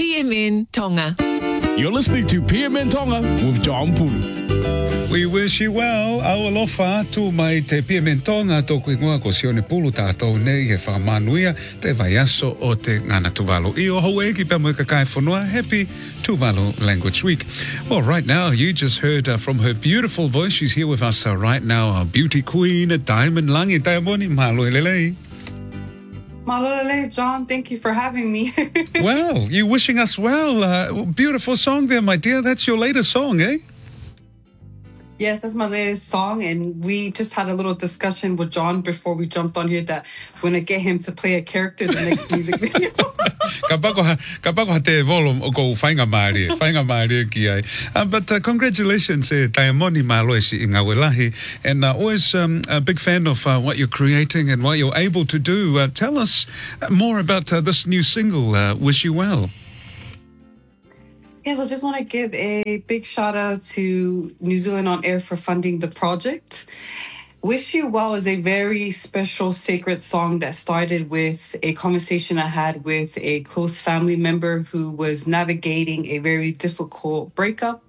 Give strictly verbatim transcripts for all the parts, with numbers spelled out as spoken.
P M N Tonga. You're listening to P M N Tonga with John Pulu. We wish you well. Aolofa atu mai te P M N Tonga tōku ingoa ko Sione Pulu tātou nei he whakamanuia te vaiaso o te ngana Tuvalu. I o haue ki pēmui ka kai whanua. Happy Tuvalu Language Week. Well, right now, you just heard uh, from her beautiful voice. She's here with us uh, right now, our beauty queen, Diamond Langi. Taimoni, mahalo elelei. Malolele, John, thank you for having me. Well, you wishing us well. Uh, beautiful song there, my dear. That's your latest song, eh? Yes, that's my latest song, and we just had a little discussion with John before we jumped on here that we're going to get him to play a character in the next music video. Ka pako ha, ka pako ha te volume o ko whainga maari, whainga maari ki ai. Uh, but uh, congratulations, eh, Taimoni Maloesi i ngā welahi, and uh, always um, a big fan of uh, what you're creating and what you're able to do. Uh, tell us more about uh, this new single, uh, Wish You Well. Yes, I just want to give a big shout out to New Zealand On Air for funding the project. Wish You Well is a very special, sacred song that started with a conversation I had with a close family member who was navigating a very difficult breakup.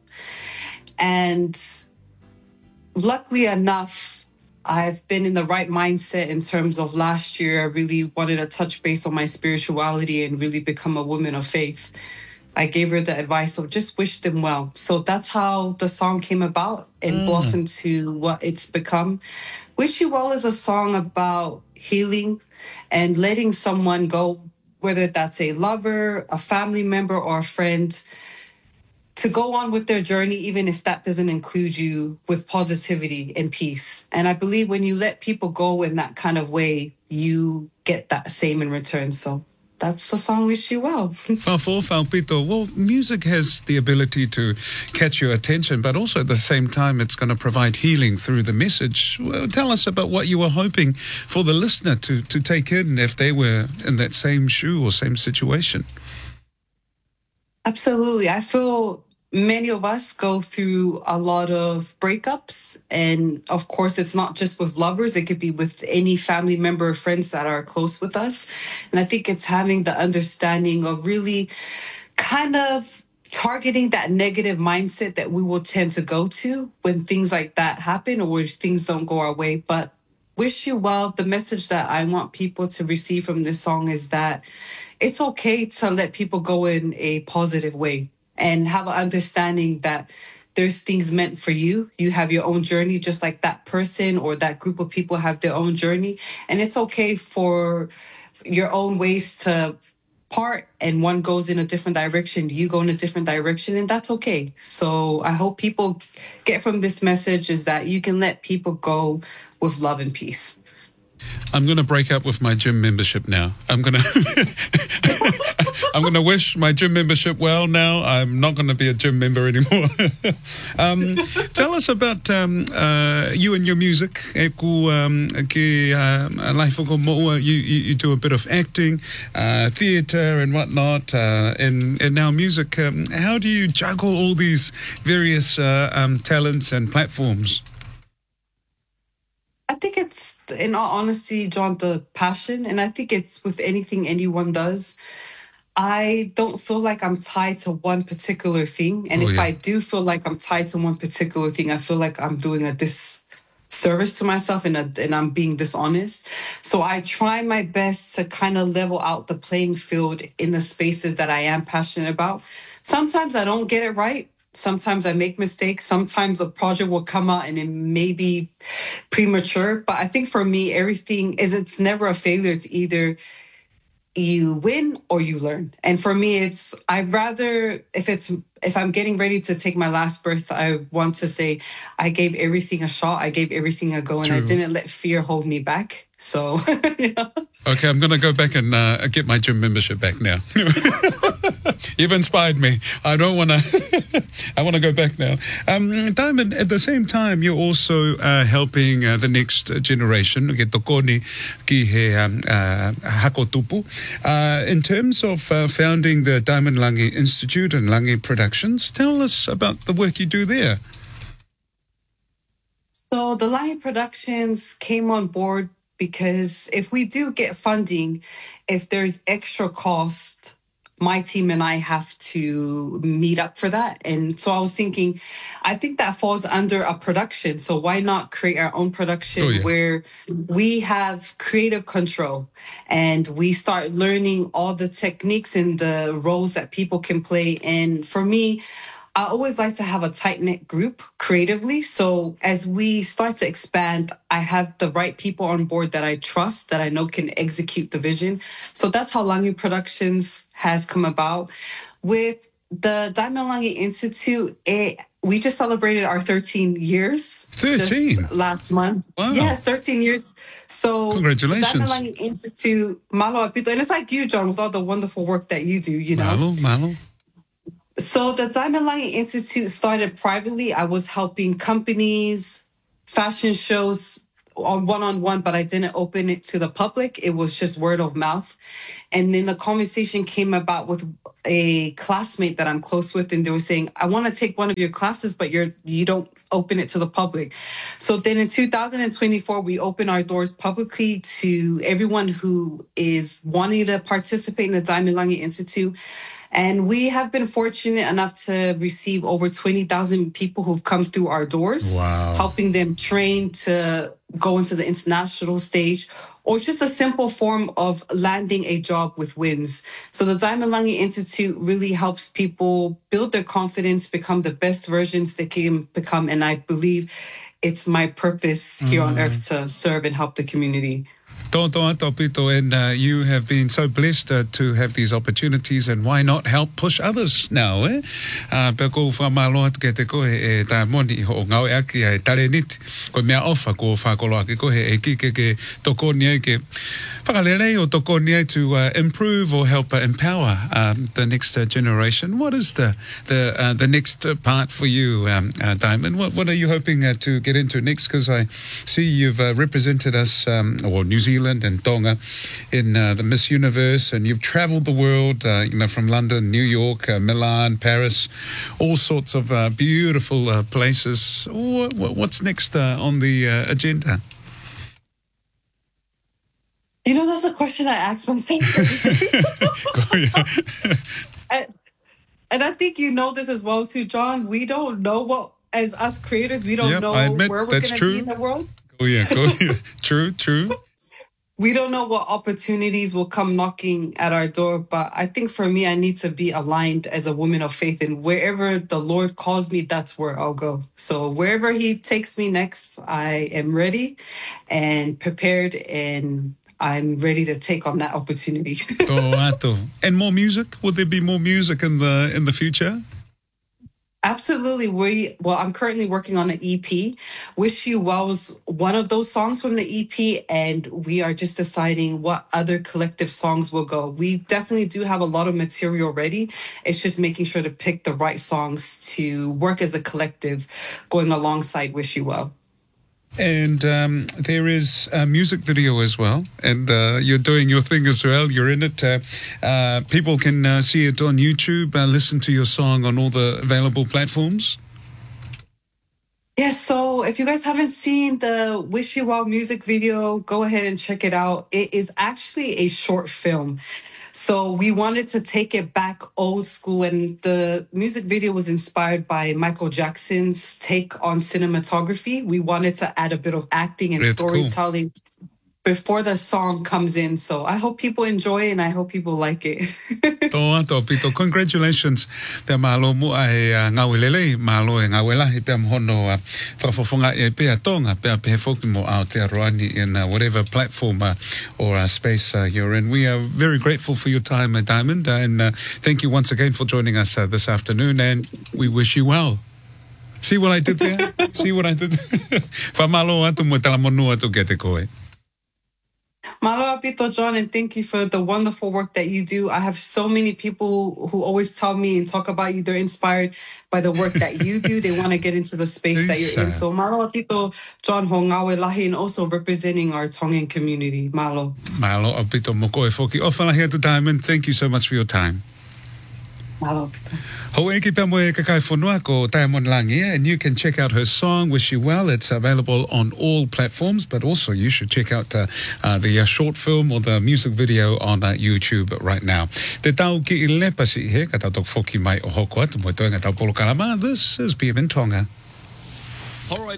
And luckily enough, I've been in the right mindset in terms of last year. I really wanted to touch base on my spirituality and really become a woman of faith. I gave her the advice of just wish them well. So that's how the song came about and mm. blossomed to what it's become. Wish You Well is a song about healing and letting someone go, whether that's a lover, a family member, or a friend, to go on with their journey, even if that doesn't include you, with positivity and peace. And I believe when you let people go in that kind of way, you get that same in return. So that's the song Wish You Well. Whafo, whaupito. Well, music has the ability to catch your attention, but also at the same time, it's going to provide healing through the message. Well, tell us about what you were hoping for the listener to, to take in if they were in that same shoe or same situation. Absolutely. I feel many of us go through a lot of breakups. And of course, it's not just with lovers. It could be with any family member or friends that are close with us. And I think it's having the understanding of really kind of targeting that negative mindset that we will tend to go to when things like that happen or when things don't go our way. But Wish You Well, the message that I want people to receive from this song is that it's okay to let people go in a positive way and have an understanding that there's things meant for you. You have your own journey, just like that person or that group of people have their own journey. And it's okay for your own ways to part, and one goes in a different direction, you go in a different direction, and that's okay. So I hope people get from this message is that you can let people go with love and peace. I'm going to break up with my gym membership now. I'm going to I'm going to wish my gym membership well now. I'm not going to be a gym member anymore. um, tell us about um, uh, you and your music. E ku um, ke life ko moa, you, you you do a bit of acting, uh, theatre and whatnot, uh, and and now music. Um, how do you juggle all these various uh, um, talents and platforms? I think it's, in all honesty, John, the passion. And I think it's with anything anyone does. I don't feel like I'm tied to one particular thing. And oh, if yeah. I do feel like I'm tied to one particular thing, I feel like I'm doing a disservice to myself and, a, and I'm being dishonest. So I try my best to kind of level out the playing field in the spaces that I am passionate about. Sometimes I don't get it right. Sometimes I make mistakes. Sometimes a project will come out and it may be premature. But I think for me, everything is, it's never a failure. It's either you win or you learn. And for me, it's, I'd rather, if it's, if I'm getting ready to take my last breath, I want to say, I gave everything a shot. I gave everything a go and True. I didn't let fear hold me back. So, yeah. Okay, I'm going to go back and uh, get my gym membership back now. You've inspired me. I don't want to, I want to go back now. Um, Diamond, at the same time, you're also uh, helping uh, the next generation, ke tokoni ki he um, uh, hako tupu, uh, in terms of uh, founding the Diamond Langi Institute and Langi Productions. Tell us about the work you do there. So the Langi Productions came on board because if we do get funding, if there's extra cost my team and I have to meet up for that. And so I was thinking, I think that falls under a production. So why not create our own production Oh, yeah. where we have creative control and we start learning all the techniques and the roles that people can play. And for me, I always like to have a tight knit group creatively. So as we start to expand, I have the right people on board that I trust, that I know can execute the vision. So that's how Langi Productions has come about. With the Diamond Langi Institute, it, we just celebrated our thirteen years. thirteen? Just last month. Wow. Yeah, thirteen years. So Congratulations. The Diamond Langi Institute, Malo Apito, and it's like you, John, with all the wonderful work that you do, you know. Malo, malo. So the Diamond Langi Institute started privately. I was helping companies, fashion shows on one-on-one, but I didn't open it to the public. It was just word of mouth. And then the conversation came about with a classmate that I'm close with, and they were saying, I want to take one of your classes, but you're you don't open it to the public. So then in two thousand twenty-four, we opened our doors publicly to everyone who is wanting to participate in the Diamond Langi Institute. And we have been fortunate enough to receive over twenty thousand people who've come through our doors, Wow. helping them train to go into the international stage, or just a simple form of landing a job with wins. So the Diamond Langi Institute really helps people build their confidence, become the best versions they can become. And I believe it's my purpose here on earth to serve and help the community. Toto ato pito, and uh, you have been so blessed uh, to have these opportunities, and why not help push others now, eh? Uh, pe ko whamaloa ke te koe e tā moni ho ngau e aki e tare niti, ko mea ofa ko whakoloa ke koe e kike ke toko ni ke whakalere o toko ni to uh, improve or help uh, empower um, the next uh, generation. What is the the uh, the next uh, part for you, um, uh, Diamond? What, what are you hoping uh, to get into next? Because I see you've uh, represented us, um, or New Zealand and Tonga, in uh, the Miss Universe, and you've travelled the world, uh, you know, from London, New York, uh, Milan, Paris, all sorts of uh, beautiful uh, places. What, what's next uh, on the uh, agenda? You know, that's a question I ask myself. and, and I think you know this as well too, John. We don't know what, as us creators, we don't Yep, know I admit, where we're that's going to true. be in the world. Oh yeah, go, yeah. True, true. We don't know what opportunities will come knocking at our door, but I think for me, I need to be aligned as a woman of faith, and wherever the Lord calls me, that's where I'll go. So wherever He takes me next, I am ready and prepared, and I'm ready to take on that opportunity. And more music? Will there be more music in the in the future? Absolutely. We well, I'm currently working on an E P. Wish You Well was one of those songs from the E P, and we are just deciding what other collective songs will go. We definitely do have a lot of material ready. It's just making sure to pick the right songs to work as a collective going alongside Wish You Well. And um, there is a music video as well, and uh, you're doing your thing as well. You're in it. Uh, uh, people can uh, see it on YouTube, uh, listen to your song on all the available platforms. Yes, so if you guys haven't seen the Wish You Well music video, go ahead and check it out. It is actually a short film. So we wanted to take it back old school, and the music video was inspired by Michael Jackson's take on cinematography. We wanted to add a bit of acting and That's storytelling cool. before the song comes in. So I hope people enjoy it, and I hope people like it. Toa toa pito. Congratulations. Pea malo mo ai ngawelele, malo e ngawela, pea mhono whafofonga e pea tonga, pea pea foki mo Aotearoa in uh, whatever platform uh, or uh, space uh, you're in. We are very grateful for your time, uh, Diamond, and uh, thank you once again for joining us uh, this afternoon, and we wish you well. See what I did there? See what I did? Whamalo atu mo talamonua atu ke te koe. Malo apito, John, and thank you for the wonderful work that you do. I have so many people who always tell me and talk about you. They're inspired by the work that you do. They want to get into the space that you're in. So malo apito, John Hongawe Lahi, and also representing our Tongan community. Malo. Malo apito mo koe foki. Ofalahi atu Diamond, thank you so much for your time. Malo. Ho e ki pa mo e kakai whanua ko Diamond Langia, and you can check out her song, Wish You Well. It's available on all platforms, but also you should check out uh, uh, the uh, short film or the music video on uh, YouTube right now. Te tau ki I lepasi he, ka tau tok foki mai o hoko atu, mo e toenga tau polo kalama. This is P M in Tonga. All right.